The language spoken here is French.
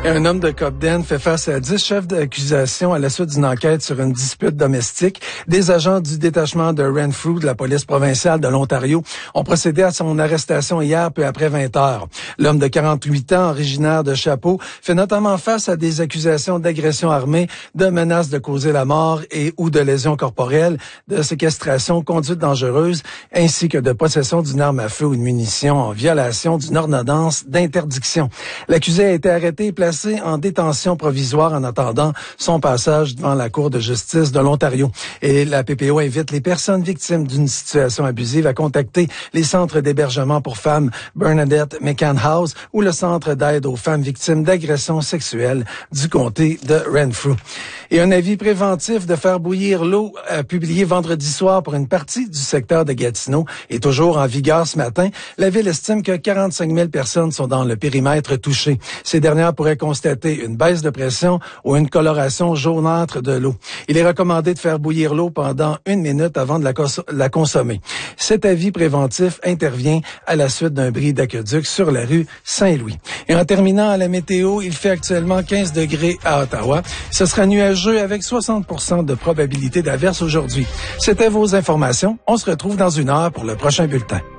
Et un homme de Cobden fait face à 10 chefs d'accusation à la suite d'une enquête sur une dispute domestique. Des agents du détachement de Renfrew de la police provinciale de l'Ontario ont procédé à son arrestation hier peu après 20 heures. L'homme de 48 ans, originaire de Chapleau, fait notamment face à des accusations d'agression armée, de menaces de causer la mort et ou de lésions corporelles, de séquestration, conduite dangereuse, ainsi que de possession d'une arme à feu ou de munitions en violation d'une ordonnance d'interdiction. L'accusé a été arrêté et placé en détention provisoire en attendant son passage devant la Cour de justice de l'Ontario. Et la PPO invite les personnes victimes d'une situation abusive à contacter les centres d'hébergement pour femmes Bernadette McCann House ou le centre d'aide aux femmes victimes d'agressions sexuelles du comté de Renfrew. Et un avis préventif de faire bouillir l'eau publié vendredi soir pour une partie du secteur de Gatineau est toujours en vigueur ce matin. La ville estime que 45 000 personnes sont dans le périmètre touché. Ces dernières pourraient constater une baisse de pression ou une coloration jaunâtre de l'eau. Il est recommandé de faire bouillir l'eau pendant 1 minute avant de la consommer. Cet avis préventif intervient à la suite d'un bris d'aqueduc sur la rue Saint-Louis. Et en terminant à la météo, il fait actuellement 15 degrés à Ottawa. Ce sera nuageux avec 60% de probabilité d'averse aujourd'hui. C'était vos informations. On se retrouve dans 1 heure pour le prochain bulletin.